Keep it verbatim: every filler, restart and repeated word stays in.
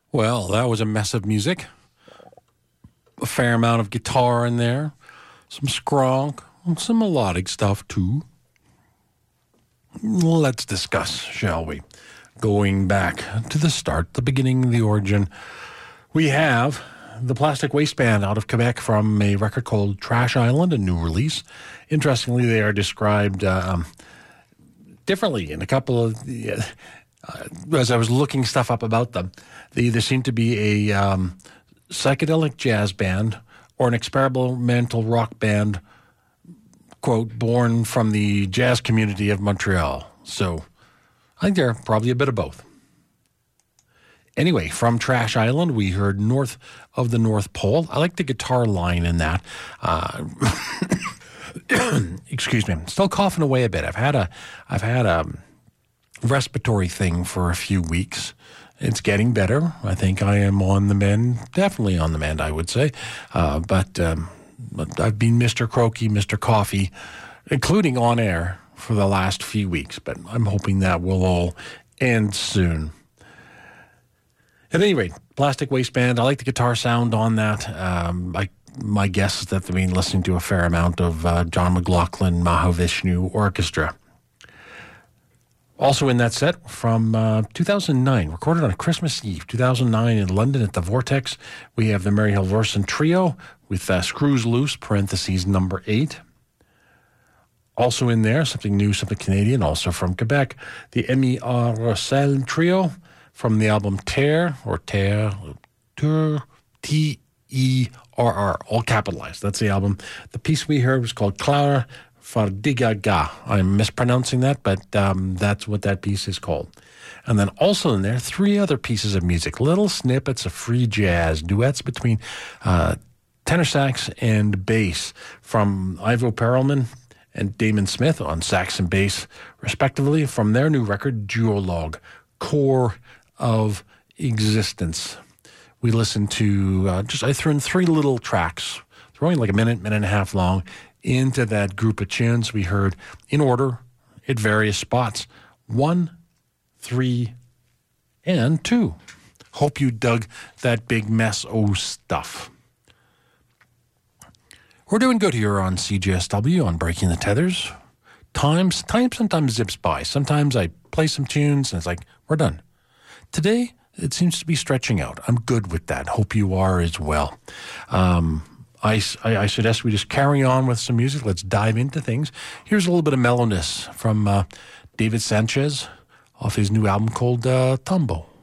Well, that was a mess of music. A fair amount of guitar in there, some skronk, and some melodic stuff too. Let's discuss, shall we? Going back to the start, the beginning, the origin. We have the Plastic Waste Band out of Quebec from a record called Trash Island, a new release. Interestingly, they are described um, differently in a couple of... Uh, as I was looking stuff up about them, they either seem to be a um, psychedelic jazz band or an experimental rock band, quote, born from the jazz community of Montreal. So I think they're probably a bit of both. Anyway, from Trash Island, we heard North of the North Pole. I like the guitar line in that. Uh, excuse me. I'm still coughing away a bit. I've had a, I've had a respiratory thing for a few weeks. It's getting better. I think I am on the mend, definitely on the mend, I would say. Uh, but, um, but I've been Mister Croaky, Mister Coffee, including on air for the last few weeks. But I'm hoping that will all end soon. At any rate, Plastic Waste Band, I like the guitar sound on that. Um, I, my guess is that they've been listening to a fair amount of uh, John McLaughlin, Mahavishnu Orchestra. Also in that set from uh, two thousand nine, recorded on Christmas Eve, two thousand nine in London at the Vortex, we have the Maryhill Vorson Trio with uh, Screws Loose, parentheses, number eight. Also in there, something new, something Canadian, also from Quebec, the Emmy Rossel Trio from the album Terre, or Terre, Terre, T E R R, all capitalized. That's the album. The piece we heard was called Clara Fardigaga. I'm mispronouncing that, but um, that's what that piece is called. And then also in there, three other pieces of music, little snippets of free jazz, duets between uh, tenor sax and bass from Ivo Perelman and Damon Smith on sax and bass, respectively, from their new record, Duologue, Core of Existence. We listened to, uh, just I threw in three little tracks, throwing like a minute, minute and a half long, into that group of tunes. We heard in order at various spots. One, three, and two. Hope you dug that big mess o' stuff. We're doing good here on C J S W on Breaking the Tethers. Times, time sometimes zips by. Sometimes I play some tunes and it's like, we're done. Today, it seems to be stretching out. I'm good with that. Hope you are as well. Um... I, I, I suggest we just carry on with some music. Let's dive into things. Here's a little bit of mellowness from uh, David Sanchez off his new album called uh, Tumbo.